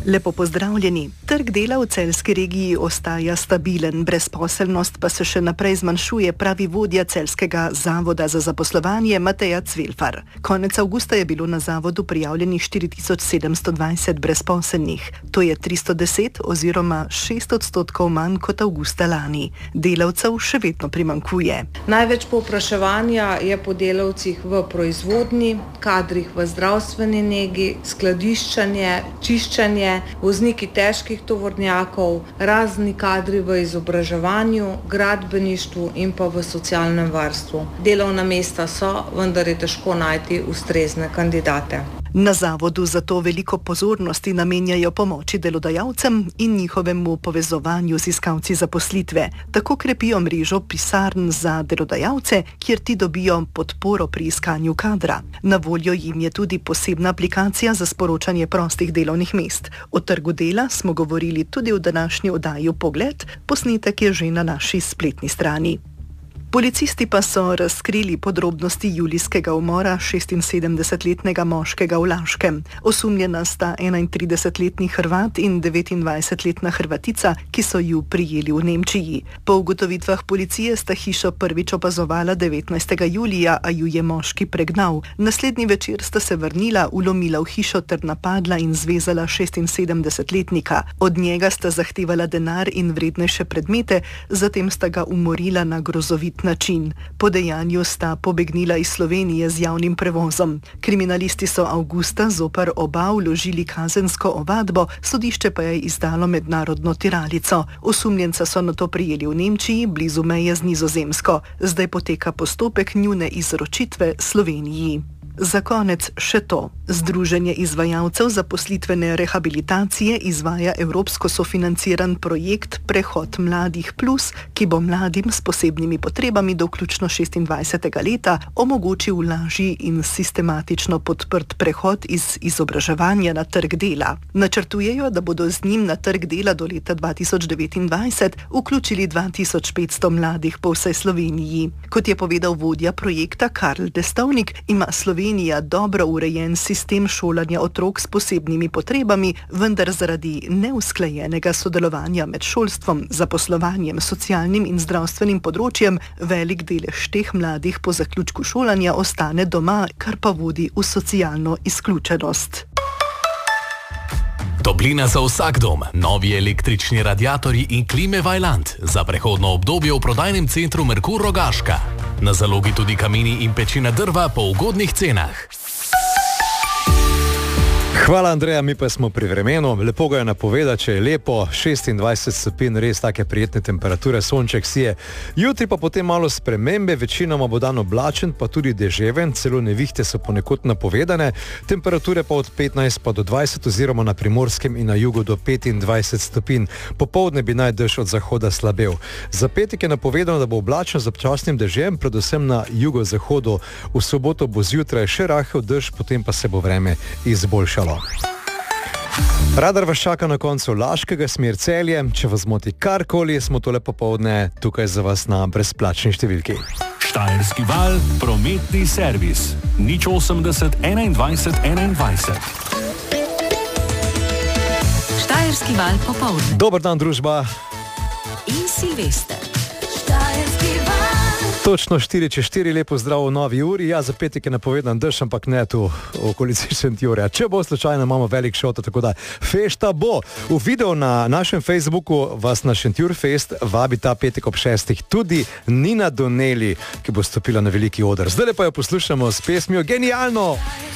Lepo pozdravljeni. Trg dela v celjski regiji ostaja stabilen, brezposelnost pa se še naprej zmanjšuje, pravi vodja Celjskega zavoda za zaposlovanje Mateja Cvelfar. Konec avgusta je bilo na zavodu prijavljenih 4720 brezposelnih. To je 310 oziroma 6% manj kot avgusta lani. Delavcev še vedno primanjkuje. Največ povpraševanja je po delavcih v proizvodnji, kadrih v zdravstveni negi, skladiščenje, čiščenje, vozniki težkih tovornjakov, razni kadri v izobraževanju, gradbeništvu in pa v socialnem varstvu. Delovna mesta so, vendar je težko najti ustrezne kandidate. Na zavodu zato veliko pozornosti namenjajo pomoči delodajalcem in njihovemu povezovanju z iskalci zaposlitve. Tako krepijo mrežo pisarn za delodajalce, kjer ti dobijo podporo pri iskanju kadra. Na voljo jim je tudi posebna aplikacija za sporočanje prostih delovnih mest. O trgu dela smo govorili tudi v današnji oddaji Pogled, posnetek je že na naši spletni strani. Policisti pa so razkrili podrobnosti julijskega umora 76-letnega moškega v Laškem. Osumljena sta 31-letni Hrvat in 29-letna Hrvatica, ki so ju prijeli v Nemčiji. Po ugotovitvah policije sta hišo prvič opazovala 19. julija, a ju je moški pregnal. Naslednji večer sta se vrnila, vlomila v hišo ter napadla in zvezala 76-letnika. Od njega sta zahtevala denar in vrednejše predmete, zatem sta ga umorila na grozovit način. Po dejanju sta pobegnila iz Slovenije z javnim prevozom. Kriminalisti so avgusta zoper oba vložili kazensko ovadbo, sodišče pa je izdalo mednarodno tiralico. Osumljenca so nato prijeli v Nemčiji, blizu meje z Nizozemsko. Zdaj poteka postopek njune izročitve Sloveniji. Za konec še to. Združenje izvajalcev zaposlitvene rehabilitacije izvaja evropsko sofinanciran projekt Prehod mladih plus, ki bo mladim s posebnimi potrebami do vključno 26. leta omogočil lažji in sistematično podprt prehod iz izobraževanja na trg dela. Načrtujejo, da bodo z njim na trg dela do leta 2029 vključili 2500 mladih po vsej Sloveniji. Kot je povedal vodja projekta Karl Destovnik, ima Slovenija dobro urejen sistem šolanja otrok s posebnimi potrebami, vendar zaradi neusklajenega sodelovanja med šolstvom, zaposlovanjem, socialnim in zdravstvenim področjem velik delež teh mladih po zaključku šolanja ostane doma, kar pa vodi v socialno izključenost. Toplina za vsak dom, novi električni radiatorji in klime Vaillant za prehodno obdobje v prodajnem centru Merkur Rogaška. Na zalogi tudi kamini in pečina drva po ugodnih cenah. Hvala, Andreja, mi pa smo pri vremenu. Lepo ga je napovedati, če je lepo, 26 stopinj, res take prijetne temperature, sonček sije. Jutri pa potem malo spremembe, večinoma bo dan oblačen, pa tudi deževen, celo nevihte so ponekod napovedane. Temperature pa od 15 pa do 20 oziroma na Primorskem in na jugu do 25 stopinj. Popoldne bi naj dež od zahoda slabel. Za petek je napovedano, da bo oblačno z občasnim dežjem, predvsem na jugozahodu. V soboto bo zjutraj še rahel dež, potem pa se bo vreme izboljšalo. Radar vas čaka na koncu Laškega, smer Celje. Če vas moti karkoli, smo tole popoldne tukaj za vas na brezplačni številki. Štajerski val, prometni servis 080 21 21. Štajerski val popoldne. Dober dan, družba. In Silvester. Točno 4:04, lepo zdrav v novi uri. Ja, za petek je napovedan dež, ampak ne tu v okolici Šentjurja. Če bo slučajno, imamo velik šoto, tako da fešta bo. V videu na našem Facebooku vas na Šentjur Fest vabi ta petek ob 6. tudi Nina Donnelly, ki bo stopila na veliki oder. Zdaj pa jo poslušamo s pesmijo Genialno!